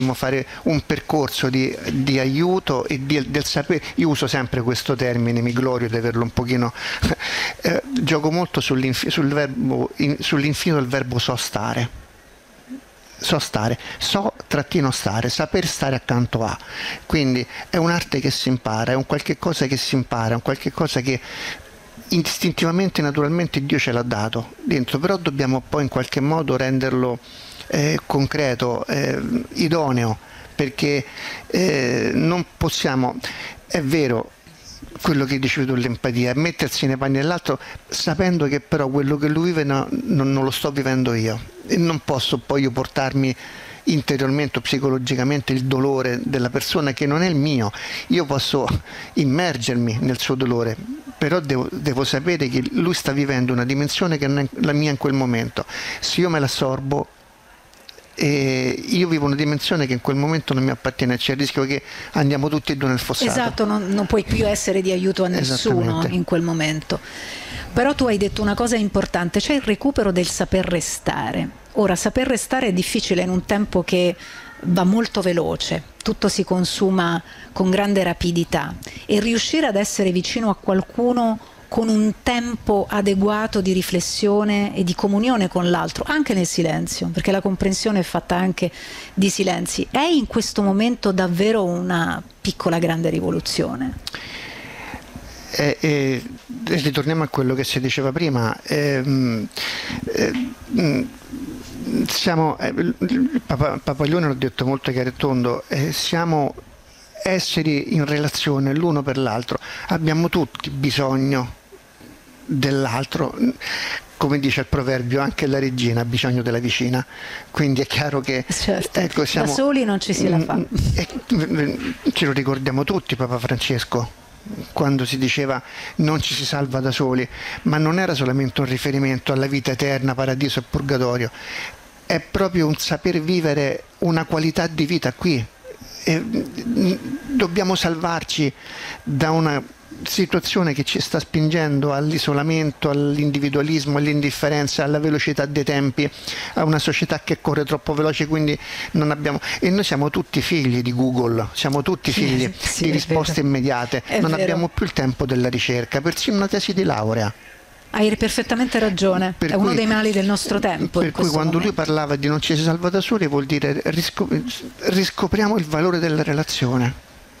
fare un percorso di aiuto e del sapere. Io uso sempre questo termine, mi glorio di averlo un pochino gioco molto sull'infinito del verbo so stare, trattino stare, saper stare accanto a. Quindi è un'arte che si impara, è un qualche cosa che si impara, è un qualche cosa che istintivamente, naturalmente Dio ce l'ha dato dentro, però dobbiamo poi in qualche modo renderlo concreto, idoneo, perché non possiamo, è vero quello che dicevi tu, l'empatia, mettersi nei panni dell'altro sapendo che però quello che lui vive non lo sto vivendo io, e non posso poi io portarmi interiormente o psicologicamente il dolore della persona che non è il mio. Io posso immergermi nel suo dolore, però devo sapere che lui sta vivendo una dimensione che non è la mia in quel momento. Se io me l'assorbo, io vivo una dimensione che in quel momento non mi appartiene, c'è il rischio che andiamo tutti e due nel fossato. Esatto, non puoi più essere di aiuto a nessuno in quel momento. Però tu hai detto una cosa importante, c'è il recupero del saper restare. Ora, saper restare è difficile in un tempo che va molto veloce, tutto si consuma con grande rapidità, e riuscire ad essere vicino a qualcuno con un tempo adeguato di riflessione e di comunione con l'altro, anche nel silenzio, perché la comprensione è fatta anche di silenzi, è in questo momento davvero una piccola grande rivoluzione. Ritorniamo a quello che si diceva prima. Papa Leone l'ha detto molto chiaro e tondo, siamo esseri in relazione l'uno per l'altro, abbiamo tutti bisogno dell'altro, come dice il proverbio, anche la regina ha bisogno della vicina, quindi è chiaro che certo, ecco, da soli non ci si la fa. Ce lo ricordiamo tutti Papa Francesco quando si diceva non ci si salva da soli, ma non era solamente un riferimento alla vita eterna, paradiso e purgatorio, è proprio un saper vivere una qualità di vita qui. Dobbiamo salvarci da una situazione che ci sta spingendo all'isolamento, all'individualismo, all'indifferenza, alla velocità dei tempi, a una società che corre troppo veloce, quindi non abbiamo, e noi siamo tutti figli di Google, siamo tutti figli di risposte immediate, non abbiamo più il tempo della ricerca, persino una tesi di laurea. Hai perfettamente ragione, è uno dei mali del nostro tempo. Per cui quando lui parlava di non ci si salva da soli vuol dire riscopriamo il valore della relazione.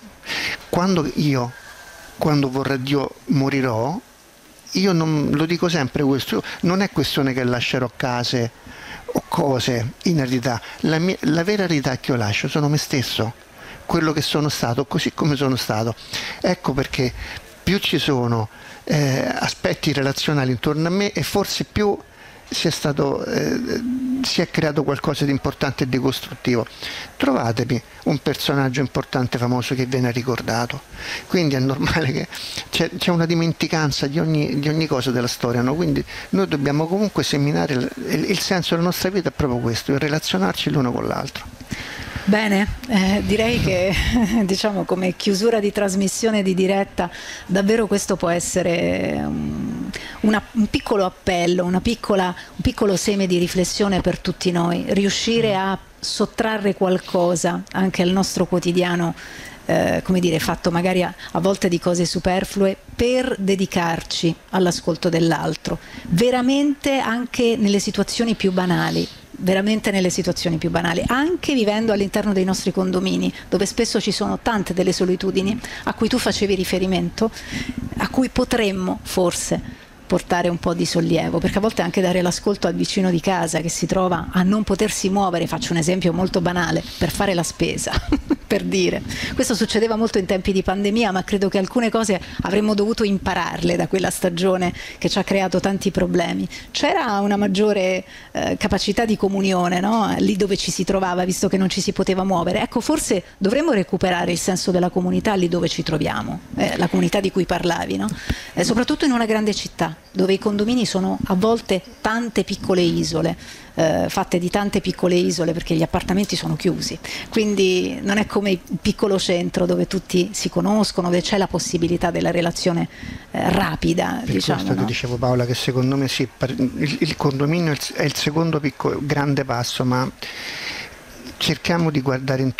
Quando vorrà Dio morirò, io non lo dico sempre questo, non è questione che lascerò case o cose in eredità, la vera eredità che io lascio sono me stesso, quello che sono stato, così come sono stato. Ecco perché più ci sono aspetti relazionali intorno a me, e forse più si è creato qualcosa di importante e di costruttivo. Trovatemi un personaggio importante, famoso, che viene ricordato, quindi è normale che c'è una dimenticanza di ogni cosa della storia, no? Quindi noi dobbiamo comunque seminare il senso della nostra vita, è proprio questo, il relazionarci l'uno con l'altro. Bene, direi che diciamo come chiusura di trasmissione di diretta, davvero questo può essere un piccolo appello, un piccolo seme di riflessione per tutti noi, riuscire a sottrarre qualcosa anche al nostro quotidiano, come dire, fatto magari a volte di cose superflue, per dedicarci all'ascolto dell'altro, veramente anche nelle situazioni più banali. Veramente nelle situazioni più banali, anche vivendo all'interno dei nostri condomini, dove spesso ci sono tante delle solitudini a cui tu facevi riferimento, a cui potremmo forse portare un po' di sollievo, perché a volte anche dare l'ascolto al vicino di casa che si trova a non potersi muovere, faccio un esempio molto banale, per fare la spesa, per dire. Questo succedeva molto in tempi di pandemia, ma credo che alcune cose avremmo dovuto impararle da quella stagione che ci ha creato tanti problemi. C'era una maggiore capacità di comunione, no? Lì dove ci si trovava, visto che non ci si poteva muovere. Ecco, forse dovremmo recuperare il senso della comunità lì dove ci troviamo, la comunità di cui parlavi, no? Soprattutto in una grande città, dove i condomini sono a volte tante piccole isole, fatte di tante piccole isole, perché gli appartamenti sono chiusi, quindi non è come il piccolo centro dove tutti si conoscono, dove c'è la possibilità della relazione rapida. Per questo ti dicevo, Paola, che secondo me sì, il condominio è il secondo grande passo, ma cerchiamo di guardare intorno